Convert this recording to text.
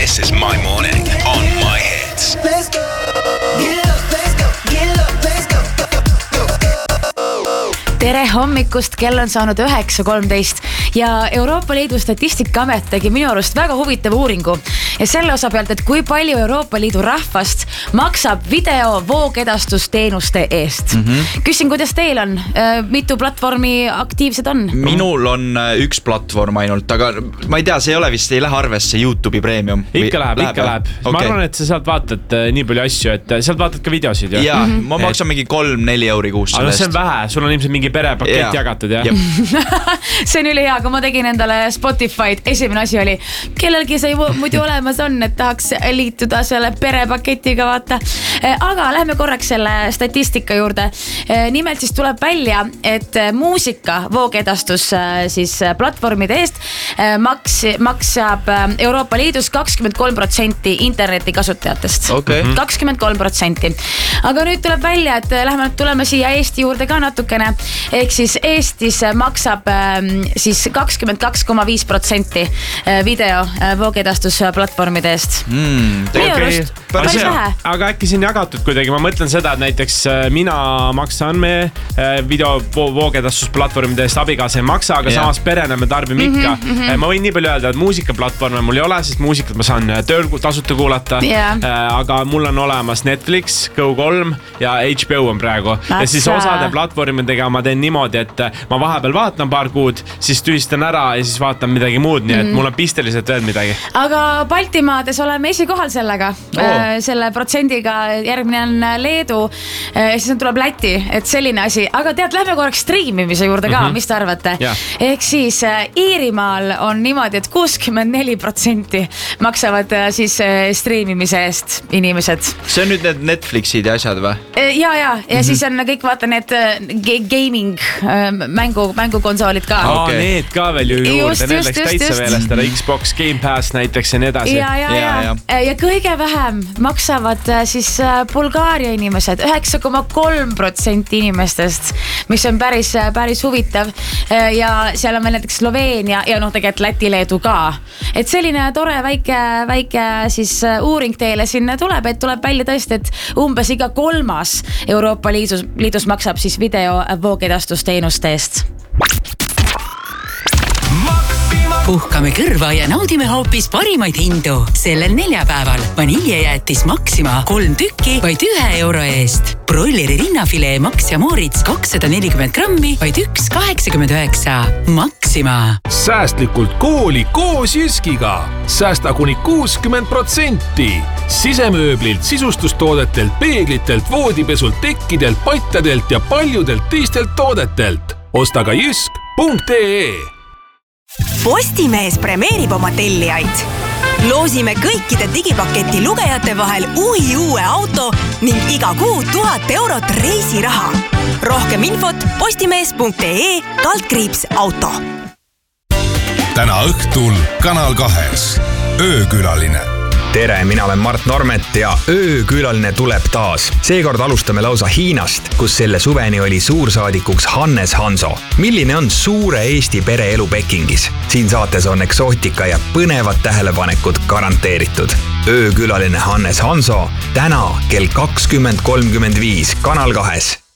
This is my morning on my hits. Let's go. Get up, let's go. Get up, let's go. Tere hommikust, kell on saanud 9:13 ja Euroopa Liidu Statistikaamet tegi minu arust väga huvitava uuringu ja selle osa pealt, et kui palju Euroopa Liidu rahvast maksab video voogedastusteenuste eest. Küsin, kuidas teil on? Mitu platvormi aktiivsed on? Minul on üks platvorm ainult, aga ma ei tea, see ei ole vist, ei lähe arvesse YouTube'i premium. Ikka läheb. Ma arvan, et sa sealt vaatad nii palju asju, et sealt vaatad ka videosid. Jaa, ma maksan mingi 3-4 euri kuus sellest. Aga see on vähe, sul on ilmselt mingi perepakett jagatud, jah? See on üli hea, kui ma tegin endale Spotify'd, esimene asi oli, kellelgi see muidu olemas on, et tahaks liituda selle perepaketiga, vaata. Aga lähme korraks selle statistika juurde. Nimelt siis tuleb välja, et muusika voogedastus siis platvormide eest maksab Euroopa Liidus 23% interneti kasutajatest. 23%. Aga nüüd tuleb välja, et tuleme siia Eesti juurde ka natukene. Ehk siis Eestis maksab siis 22,5% video voogedastusplatvormide eest. Päris vähe. Aga äkki siin jagatud kuidagi, ma mõtlen seda, et näiteks mina maksan video voogedastusplatvormide eest, abikaasa ei maksa, aga samas perena me tarbime ikka. Ma võin nii palju öelda, et muusikaplatvorme mul ei ole, sest muusikat ma saan tööl tasuta kuulata, aga mul on olemas Netflix, Go3 ja HBO on praegu. Ja siis osade platvormidega ma teen niimoodi, et ma vahepeal vaatan paar kuud, siis tühistan ära ja siis vaatan midagi muud, nii et mul on pisteliselt veel midagi. Aga Baltimaades oleme esikohal sellega, selle protsendiga, järgmine on Leedu, siis tuleb Läti, et selline asi. Aga tead, lähme korraks striimimise juurde ka, mis te arvate? Ehk siis Iirimaal on niimoodi, et 64% maksavad siis striimimise eest inimesed. See on nüüd need Netflixid ja asjad või? Ja siis on kõik, vaata, need gaming mängukonsoolid ka. Need ka veel ju juurde, need läks täitsa veelestada, Xbox Game Pass näiteks ja nii edasi. Ja kõige vähem maksavad siis Bulgaaria inimesed, 9,3% inimestest, mis on päris huvitav. Ja seal on veel näiteks Sloveenia ja tegelikult Läti, Leedu ka. Et selline tore väike siis uuring teile sinna tuleb, et tuleb välja tõesti, et umbes iga 3. Euroopa Liidus maksab siis video voogedastusteenuste eest. Puhkame kõrva ja naudime hoopis parimaid hindu. Sellel neljapäeval vaniljejäätis Maxima 3 tükki vaid 1 euro eest. Broileri rinnafilee Max ja Moritz 240 grammi vaid 1,89. Maxima. Säästlikult kooli koos Jyskiga. Säästa kuni 60%. Sisemööblilt, sisustustoodetelt, peeglitelt, voodipesult, tekkidelt, patjadelt ja paljudelt teistelt toodetelt. Osta ka jysk.ee. Postimees premeerib oma tellijaid. Loosime kõikide digipaketi lugejate vahel uue auto ning iga kuu 1000 eurot reisiraha. Rohkem infot postimees.ee/auto. Täna õhtul Kanal 2 öökülaline. Tere, mina olen Mart Normet ja öökülaline tuleb taas. Seekord alustame lausa Hiinast, kus selle suveni oli suursaadikuks Hannes Hanso. Milline on suure Eesti pereelu Pekingis? Siin saates on eksootika ja põnevad tähelepanekud garanteeritud. Öökülaline Hannes Hanso täna kell 20:35 Kanal 2.